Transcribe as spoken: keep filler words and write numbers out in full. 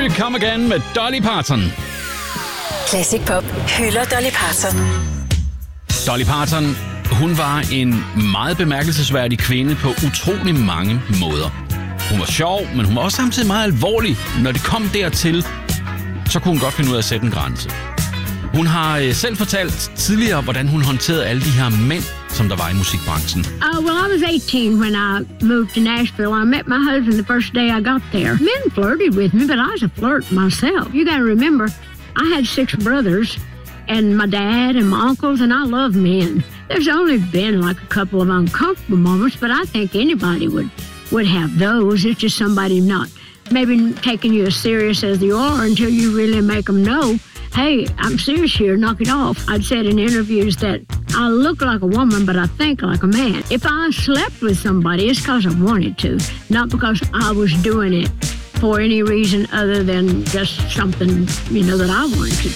you come again med Dolly Parton. Classic Pop hylder Dolly Parton. Dolly Parton, hun var en meget bemærkelsesværdig kvinde på utrolig mange måder. Hun var sjov, men hun var også samtidig meget alvorlig. Når det kom dertil, så kunne hun godt finde ud af at sætte en grænse. Hun har selv fortalt tidligere, hvordan hun håndterede alle de her mænd, som der var i musikbranchen. Uh, well, I was eighteen when I moved to Nashville. I met my husband the first day I got there. Men flirted with me, but I was a flirt myself. You got to remember, I had six brothers, and my dad and my uncles, and I love men. There's only been like a couple of uncomfortable moments, but I think anybody would, would have those. It's just somebody not maybe taking you as serious as you are until you really make them know, hey, I'm serious here, knock it off. I'd said in interviews that I look like a woman, but I think like a man. If I slept with somebody, it's because I wanted to, not because I was doing it for any reason other than just something, you know, that I wanted to do.